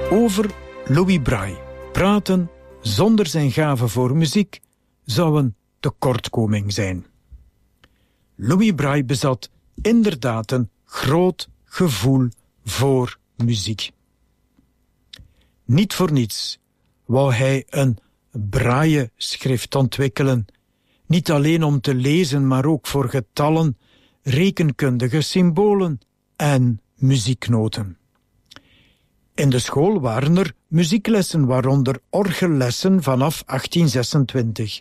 Over Louis Braille praten zonder zijn gave voor muziek zou een tekortkoming zijn. Louis Braille bezat inderdaad een groot gevoel voor muziek. Niet voor niets wou hij een braille-schrift ontwikkelen, niet alleen om te lezen, maar ook voor getallen, rekenkundige symbolen en muzieknoten. In de school waren er muzieklessen, waaronder orgellessen vanaf 1826.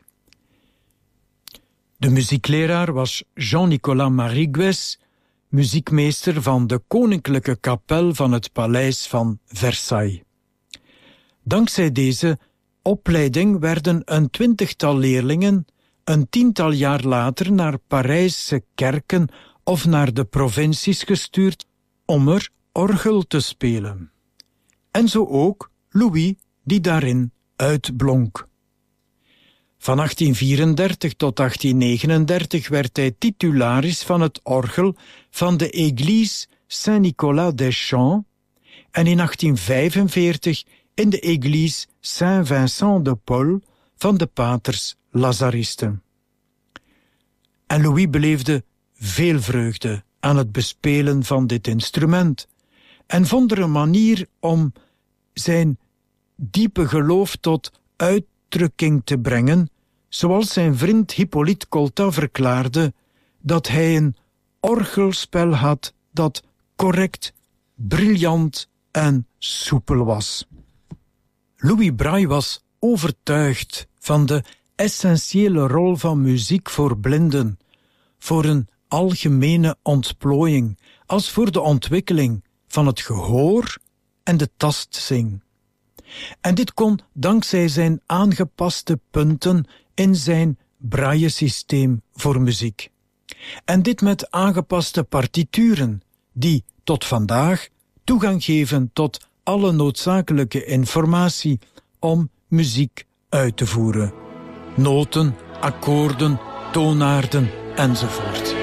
De muziekleraar was Jean-Nicolas Marigues, muziekmeester van de koninklijke kapel van het paleis van Versailles. Dankzij deze opleiding werden een 20-tal leerlingen een 10-tal jaar later naar Parijse kerken of naar de provincies gestuurd om er orgel te spelen. En zo ook Louis, die daarin uitblonk. Van 1834 tot 1839 werd hij titularis van het orgel van de Église Saint-Nicolas des Champs en in 1845 in de Église Saint-Vincent de Paul van de paters Lazaristen. En Louis beleefde veel vreugde aan het bespelen van dit instrument en vond er een manier om zijn diepe geloof tot uitdrukking te brengen, zoals zijn vriend Hippolyte Coltat verklaarde dat hij een orgelspel had dat correct, briljant en soepel was. Louis Braille was overtuigd van de essentiële rol van muziek voor blinden, voor een algemene ontplooiing, als voor de ontwikkeling van het gehoor en de tastzing. En dit kon dankzij zijn aangepaste punten in zijn braille-systeem voor muziek. En dit met aangepaste partituren, die tot vandaag toegang geven tot alle noodzakelijke informatie om muziek uit te voeren. Noten, akkoorden, toonaarden enzovoort.